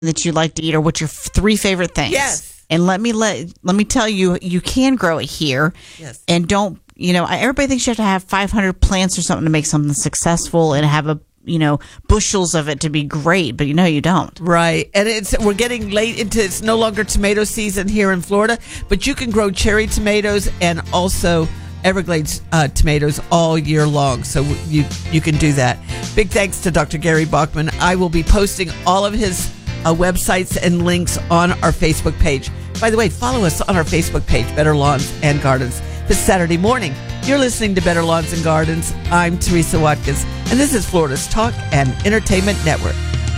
that you like to eat, or what's your 3 favorite things? Yes. And let me tell you, you can grow it here. Yes. And don't, everybody thinks you have to have 500 plants or something to make something successful and have bushels of it to be great, but you don't. Right. And we're getting late it's no longer tomato season here in Florida, but you can grow cherry tomatoes and also Everglades tomatoes all year long. So you can do that. Big thanks to Dr. Gary Bachman. I will be posting all of his websites and links on our Facebook page. By the way, follow us on our Facebook page, Better Lawns and Gardens, this Saturday morning. You're listening to Better Lawns and Gardens. I'm Teresa Watkins, and this is Florida's Talk and Entertainment Network.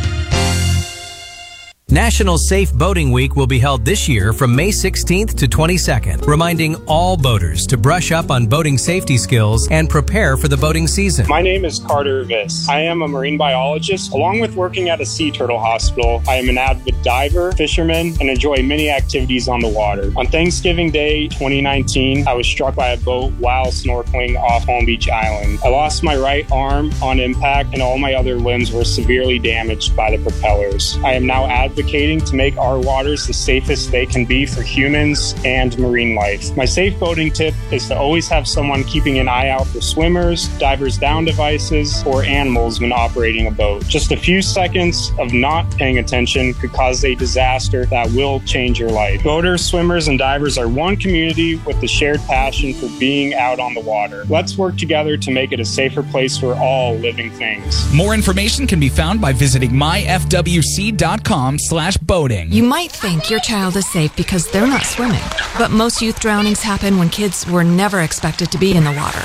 National Safe Boating Week will be held this year from May 16th to 22nd, reminding all boaters to brush up on boating safety skills and prepare for the boating season. My name is Carter Viss. I am a marine biologist. Along with working at a sea turtle hospital, I am an avid diver, fisherman, and enjoy many activities on the water. On Thanksgiving Day 2019, I was struck by a boat while snorkeling off Palm Beach Island. I lost my right arm on impact, and all my other limbs were severely damaged by the propellers. I am now advocating to make our waters the safest they can be for humans and marine life. My safe boating tip is to always have someone keeping an eye out for swimmers, divers down devices, or animals when operating a boat. Just a few seconds of not paying attention could cause a disaster that will change your life. Boaters, swimmers, and divers are one community with a shared passion for being out on the water. Let's work together to make it a safer place for all living things. More information can be found by visiting myfwc.com/boating. You might think your child is safe because they're not swimming, but most youth drownings happen when kids were never expected to be in the water.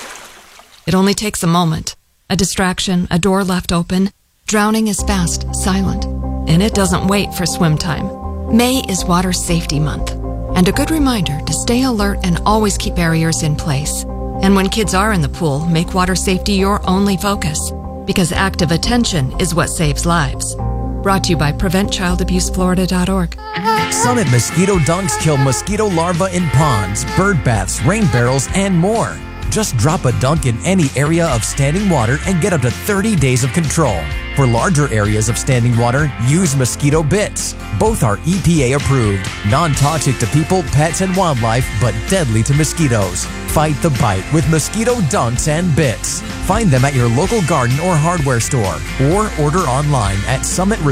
It only takes a moment, a distraction, a door left open. Drowning is fast, silent, and it doesn't wait for swim time. May is Water Safety Month, and a good reminder to stay alert and always keep barriers in place. And when kids are in the pool, make water safety your only focus, because active attention is what saves lives. Brought to you by PreventChildAbuseFlorida.org. Summit Mosquito Dunks kill mosquito larvae in ponds, bird baths, rain barrels, and more. Just drop a dunk in any area of standing water and get up to 30 days of control. For larger areas of standing water, use mosquito bits. Both are EPA approved, non-toxic to people, pets, and wildlife, but deadly to mosquitoes. Fight the bite with mosquito dunks and bits. Find them at your local garden or hardware store, or order online at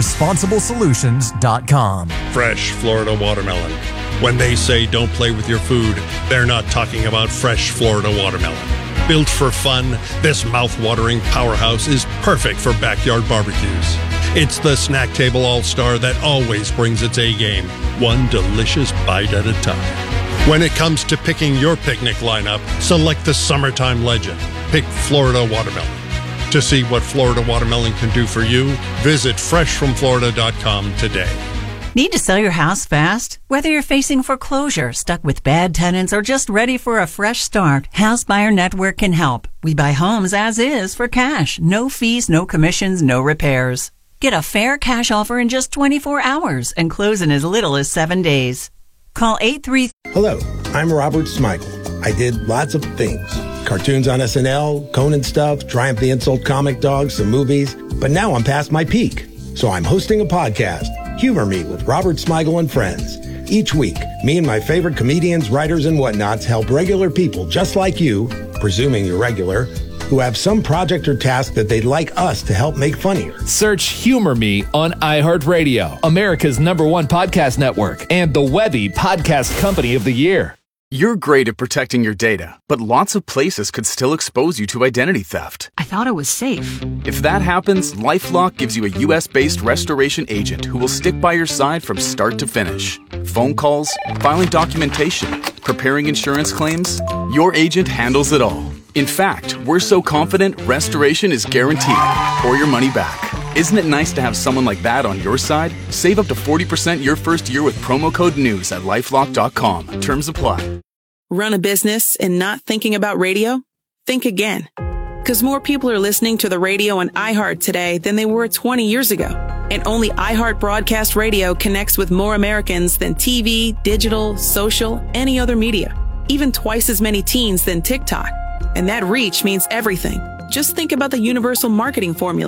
summitresponsibleSolutions.com. Fresh Florida watermelon. When they say don't play with your food, they're not talking about fresh Florida watermelon. Built for fun, this mouth-watering powerhouse is perfect for backyard barbecues. It's the snack table all-star that always brings its A-game, one delicious bite at a time. When it comes to picking your picnic lineup, select the summertime legend. Pick Florida watermelon. To see what Florida watermelon can do for you, visit freshfromflorida.com today. Need to sell your house fast? Whether you're facing foreclosure, stuck with bad tenants, or just ready for a fresh start, House Buyer Network can help. We buy homes as is for cash. No fees, no commissions, no repairs. Get a fair cash offer in just 24 hours and close in as little as 7 days. Call 833. Hello, I'm Robert Smigel. I did lots of things. Cartoons on SNL, Conan stuff, Triumph the Insult Comic Dog, some movies. But now I'm past my peak. So I'm hosting a podcast, Humor Me with Robert Smigel and Friends. Each week, me and my favorite comedians, writers, and whatnots help regular people just like you, presuming you're regular, who have some project or task that they'd like us to help make funnier. Search Humor Me on iHeartRadio, America's #1 podcast network, and the Webby Podcast Company of the Year. You're great at protecting your data, but lots of places could still expose you to identity theft. I thought it was safe. If that happens, LifeLock gives you a U.S.-based restoration agent who will stick by your side from start to finish. Phone calls, filing documentation, preparing insurance claims, your agent handles it all. In fact, we're so confident restoration is guaranteed or your money back. Isn't it nice to have someone like that on your side? Save up to 40% your first year with promo code NEWS at LifeLock.com. Terms apply. Run a business and not thinking about radio? Think again. Because more people are listening to the radio on iHeart today than they were 20 years ago. And only iHeart Broadcast Radio connects with more Americans than TV, digital, social, any other media. Even twice as many teens than TikTok. And that reach means everything. Just think about the universal marketing formula.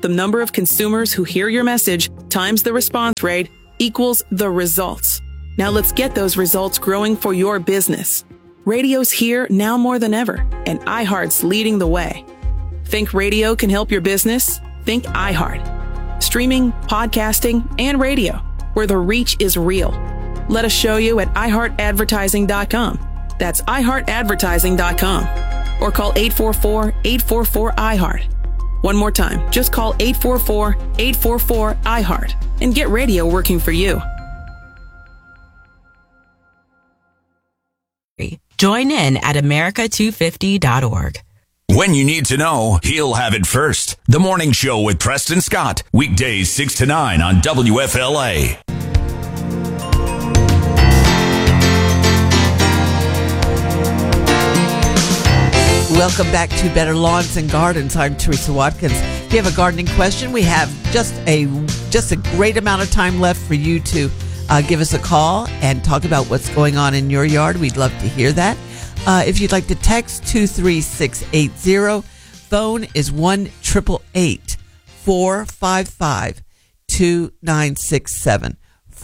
the number of consumers who hear your message times the response rate equals the results. Now let's get those results growing for your business. Radio's here now more than ever, and iHeart's leading the way. Think radio can help your business? Think iHeart. Streaming, podcasting, and radio, where the reach is real. Let us show you at iHeartAdvertising.com. That's iHeartAdvertising.com. Or call 844-844-iHeart. One more time, just call 844-844-iHeart and get radio working for you. Join in at America250.org. When you need to know, he'll have it first. The Morning Show with Preston Scott. Weekdays 6 to 9 on WFLA. Welcome back to Better Lawns and Gardens. I'm Teresa Watkins. If you have a gardening question, we have just a great amount of time left for you to give us a call and talk about what's going on in your yard. We'd love to hear that. If you'd like to text 23680, phone is 1-888-455-2967.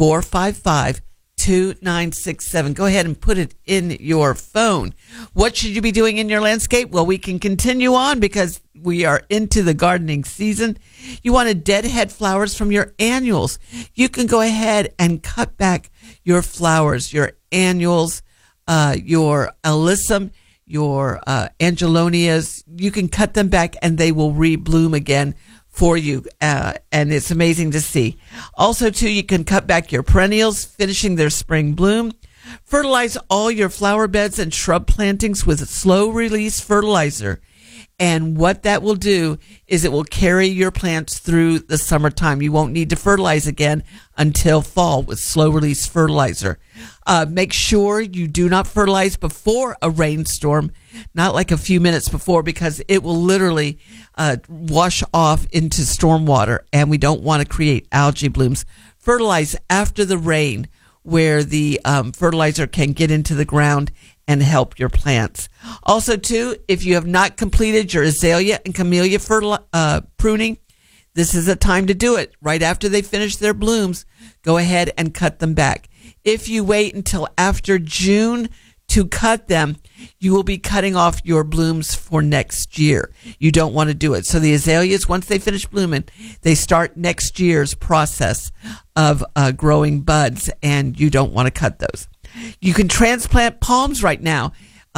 455-2967. Go ahead and put it in your phone. What should you be doing in your landscape? Well, we can continue on because we are into the gardening season. You want to deadhead flowers from your annuals. You can go ahead and cut back your flowers, your annuals, your alyssum, your angelonias. You can cut them back and they will rebloom again for you, and it's amazing to see. Also, too, you can cut back your perennials, finishing their spring bloom. Fertilize all your flower beds and shrub plantings with a slow-release fertilizer. And what that will do is it will carry your plants through the summertime. You won't need to fertilize again until fall with slow-release fertilizer. Make sure you do not fertilize before a rainstorm, not like a few minutes before, because it will literally wash off into storm water, and we don't want to create algae blooms. Fertilize after the rain, where the fertilizer can get into the ground and help your plants. Also, too, if you have not completed your azalea and camellia pruning, this is a time to do it. Right after they finish their blooms, go ahead and cut them back. If you wait until after June to cut them, you will be cutting off your blooms for next year. You don't want to do it. So the azaleas, once they finish blooming, they start next year's process of growing buds, and you don't want to cut those. You can transplant palms right now,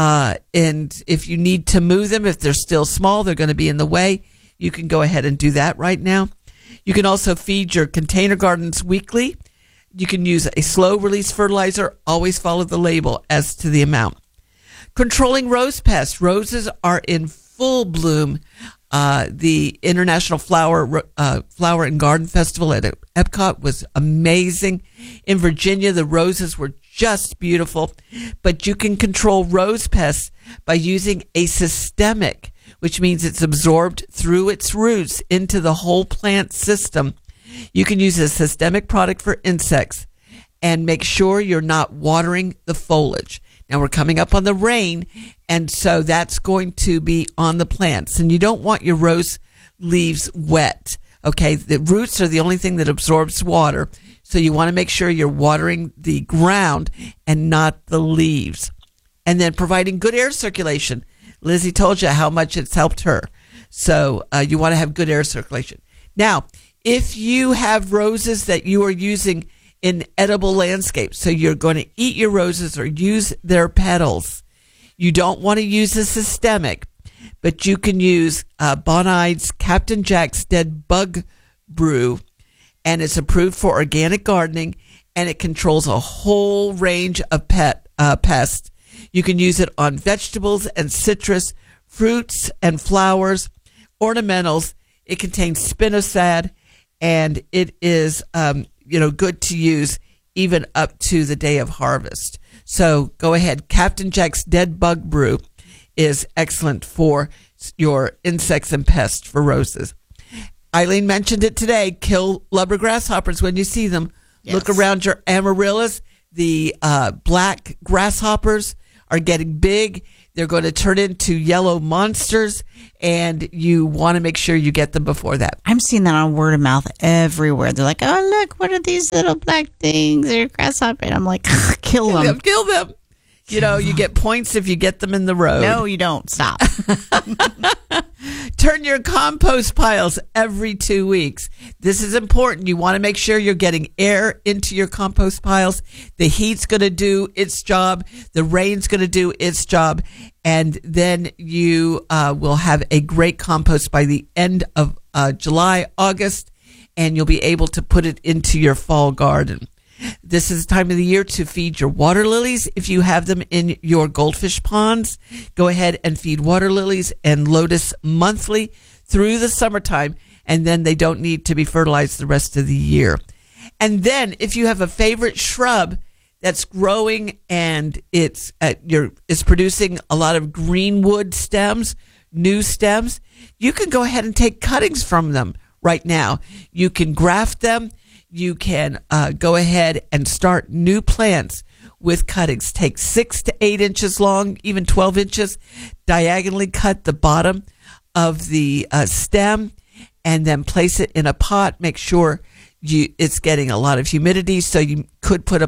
and if you need to move them, if they're still small, they're going to be in the way, you can go ahead and do that right now. You can also feed your container gardens weekly. You can use a slow-release fertilizer. Always follow the label as to the amount. Controlling rose pests. Roses are in full bloom. The International Flower and Garden Festival at Epcot was amazing. In Virginia, the roses were just beautiful. But you can control rose pests by using a systemic, which means it's absorbed through its roots into the whole plant system. You can use a systemic product for insects and make sure you're not watering the foliage. Now we're coming up on the rain, and so that's going to be on the plants. And you don't want your rose leaves wet. Okay, the roots are the only thing that absorbs water, so you want to make sure you're watering the ground and not the leaves. And then providing good air circulation. Lizzie told you how much it's helped her. So you want to have good air circulation. Now, if you have roses that you are using in edible landscapes, so you're going to eat your roses or use their petals, you don't want to use a systemic, but you can use Bonide's Captain Jack's Dead Bug Brew, and it's approved for organic gardening, and it controls a whole range of pests. You can use it on vegetables and citrus, fruits and flowers, ornamentals. It contains spinosad, and it is, good to use even up to the day of harvest. So go ahead. Captain Jack's Dead Bug Brew is excellent for your insects and pests for roses. Eileen mentioned it today. Kill lubber grasshoppers when you see them. Yes. Look around your amaryllis. The black grasshoppers are getting big. They're going to turn into yellow monsters, and you want to make sure you get them before that. I'm seeing that on word of mouth everywhere. They're like, oh, look, what are these little black things? They're grasshopper. And I'm like, kill them. Kill them. You know, you get points if you get them in the road. No, you don't. Stop. Turn your compost piles every 2 weeks. This is important. You want to make sure you're getting air into your compost piles. The heat's going to do its job. The rain's going to do its job. And then you will have a great compost by the end of July, August, and you'll be able to put it into your fall garden. This is the time of the year to feed your water lilies. If you have them in your goldfish ponds, go ahead and feed water lilies and lotus monthly through the summertime, and then they don't need to be fertilized the rest of the year. And then if you have a favorite shrub that's growing and it's producing a lot of greenwood stems, new stems, you can go ahead and take cuttings from them right now. You can graft them. You can go ahead and start new plants with cuttings. Take 6 to 8 inches long, even 12 inches, diagonally cut the bottom of the stem, and then place it in a pot. Make sure it's getting a lot of humidity, so you could put a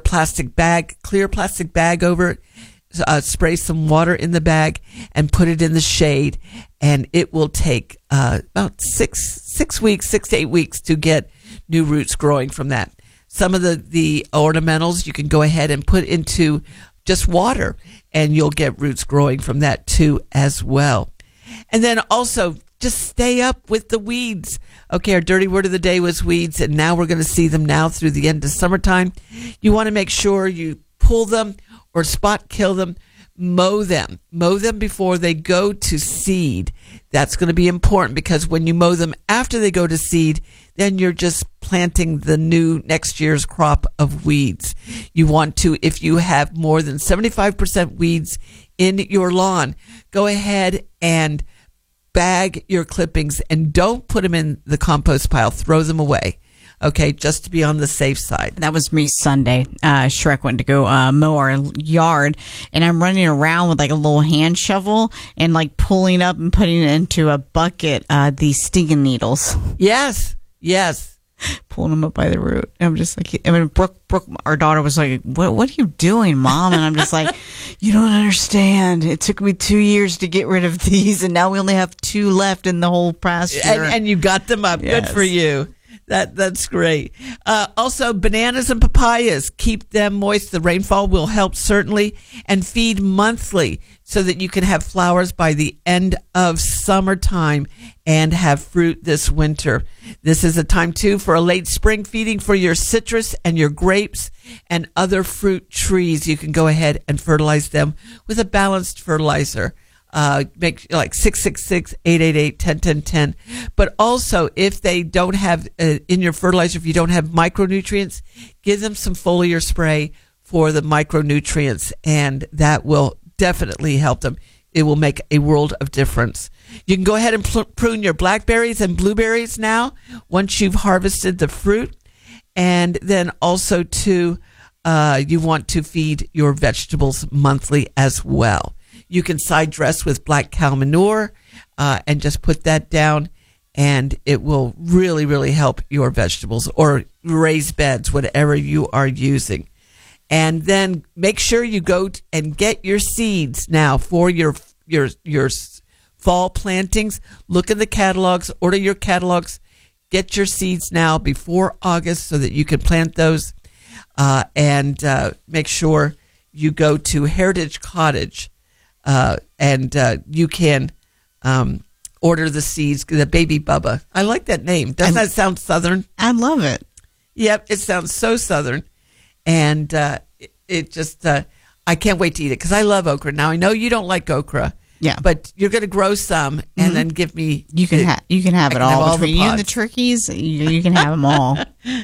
clear plastic bag over it, spray some water in the bag, and put it in the shade. And it will take about 6 to 8 weeks to get new roots growing from that. Some of the ornamentals you can go ahead and put into just water, and you'll get roots growing from that too as well. And then also just stay up with the weeds. Okay, our dirty word of the day was weeds, and now we're going to see them now through the end of summertime. You want to make sure you pull them or spot kill them. Mow them before they go to seed. That's going to be important, because when you mow them after they go to seed, then you're just planting the new next year's crop of weeds. You want to, if you have more than 75% weeds in your lawn, go ahead and bag your clippings and don't put them in the compost pile. Throw them away. Okay, just to be on the safe side. That was me Sunday. Shrek went to go mow our yard, and I'm running around with like a little hand shovel and like pulling up and putting it into a bucket these stinging needles. Yes. Pulling them up by the root. I'm just like, Brooke, our daughter was like, what are you doing, Mom? And I'm just like, you don't understand. It took me 2 years to get rid of these, and now we only have 2 left in the whole pasture. And you got them up. Yes. Good for you. That's great. Also, bananas and papayas, keep them moist. The rainfall will help certainly, and feed monthly so that you can have flowers by the end of summertime and have fruit this winter. This is a time too for a late spring feeding for your citrus and your grapes and other fruit trees. You can go ahead and fertilize them with a balanced fertilizer. Make like 666-888-101010. But also, if they don't have in your fertilizer, if you don't have micronutrients, give them some foliar spray for the micronutrients, and that will definitely help them. It will make a world of difference. You can go ahead and prune your blackberries and blueberries now once you've harvested the fruit. And then also too, you want to feed your vegetables monthly as well. You can side dress with black cow manure and just put that down, and it will really, really help your vegetables, or raised beds, whatever you are using. And then make sure you go and get your seeds now for your fall plantings. Look in the catalogs, order your catalogs, get your seeds now before August so that you can plant those, and make sure you go to Heritage Cottage. And you can order the seeds, the Baby Bubba. I like that name. Doesn't that sound Southern? I love it. Yep, it sounds so Southern. And it just, I can't wait to eat it because I love okra. Now, I know you don't like okra. Yeah. But you're going to grow some and then give me. You can have it all. Between you and the turkeys, you can have them all.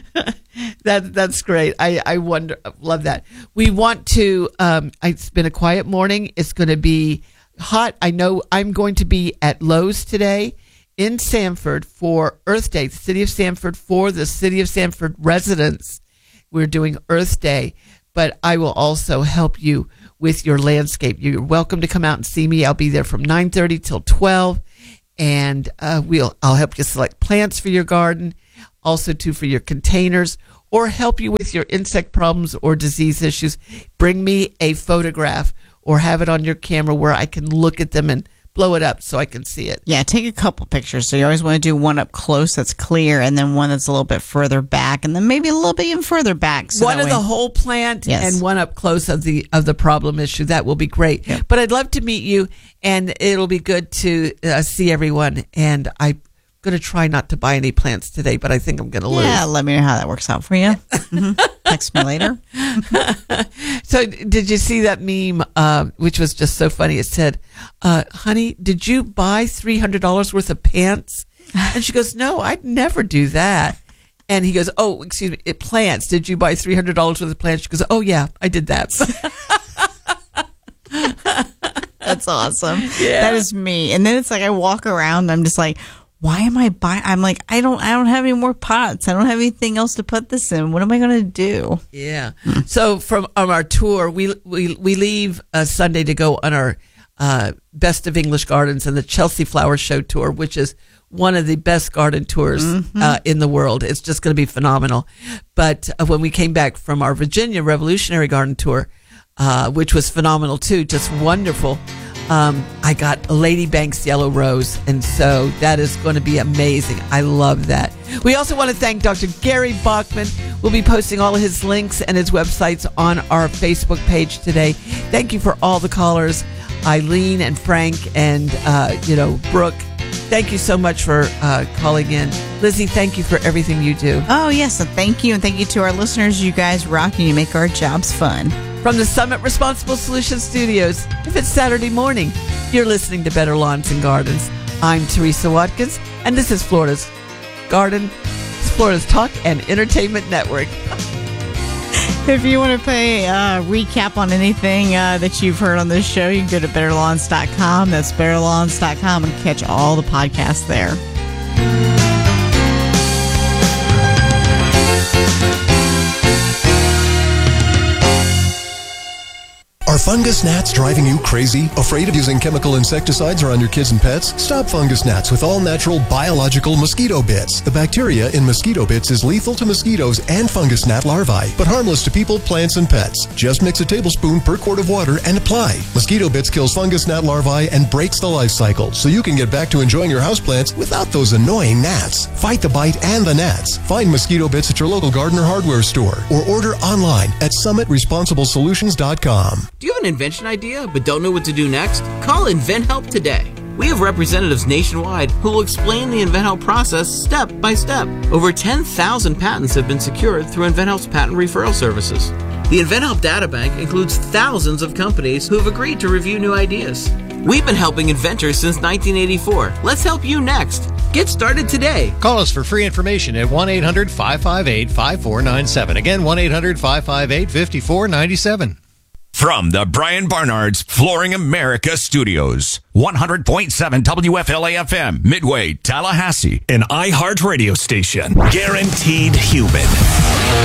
That's great. I love that. We want to, it's been a quiet morning. It's going to be hot. I know I'm going to be at Lowe's today in Sanford for Earth Day, the city of Sanford, for the city of Sanford residents. We're doing Earth Day, but I will also help you with your landscape. You're welcome to come out and see me. I'll be there from 9:30 till 12, and I'll help you select plants for your garden, also too for your containers, or help you with your insect problems or disease issues. Bring me a photograph or have it on your camera where I can look at them and blow it up so I can see it. Yeah, take a couple pictures. So you always want to do one up close that's clear, and then one that's a little bit further back, and then maybe a little bit even further back. So one of the whole plant, yes, and one up close of the problem issue. That will be great. Yep. But I'd love to meet you, and it'll be good to see everyone. And I'm going to try not to buy any plants today, but I think I'm going to lose. Yeah, let me know how that works out for you. Text me later. So did you see that meme, which was just so funny? It said, honey, did you buy $300 worth of pants? And she goes, no, I'd never do that. And he goes, oh, excuse me, plants. Did you buy $300 worth of plants? She goes, oh, yeah, I did that. That's awesome. Yeah. That is me. And then it's like I walk around and I'm just like, why am I buying? I'm like, I don't have any more pots. I don't have anything else to put this in. What am I going to do? Yeah. So from our tour, we leave Sunday to go on our Best of English Gardens and the Chelsea Flower Show tour, which is one of the best garden tours in the world. It's just going to be phenomenal. But when we came back from our Virginia Revolutionary Garden tour, which was phenomenal too, just wonderful. I got a Lady Banks yellow rose, and so that is going to be amazing. I love that. We also want to thank Dr. Gary Bachman. We'll be posting all of his links and his websites on our Facebook page today. Thank you for all the callers, Eileen and Frank and Brooke. Thank you so much for calling in. Lizzie, thank you for everything you do. Oh, yes. And thank you. And thank you to our listeners. You guys rock and you make our jobs fun. From the Summit Responsible Solutions Studios, if it's Saturday morning, you're listening to Better Lawns and Gardens. I'm Teresa Watkins, and this is Florida's Talk and Entertainment Network. If you want to play a recap on anything that you've heard on this show, you can go to betterlawns.com. That's betterlawns.com and catch all the podcasts there. Are fungus gnats driving you crazy? Afraid of using chemical insecticides around your kids and pets? Stop fungus gnats with all-natural biological mosquito bits. The bacteria in mosquito bits is lethal to mosquitoes and fungus gnat larvae, but harmless to people, plants, and pets. Just mix a tablespoon per quart of water and apply. Mosquito bits kills fungus gnat larvae and breaks the life cycle, so you can get back to enjoying your houseplants without those annoying gnats. Fight the bite and the gnats. Find mosquito bits at your local garden or hardware store, or order online at summitresponsiblesolutions.com. Do you have an invention idea but don't know what to do next? Call InventHelp today. We have representatives nationwide who will explain the InventHelp process step by step. Over 10,000 patents have been secured through InventHelp's patent referral services. The InventHelp databank includes thousands of companies who have agreed to review new ideas. We've been helping inventors since 1984. Let's help you next. Get started today. Call us for free information at 1-800-558-5497. Again, 1-800-558-5497. From the Brian Barnard's Flooring America Studios, 100.7 WFLA-FM, Midway, Tallahassee, an iHeart radio station. Guaranteed human.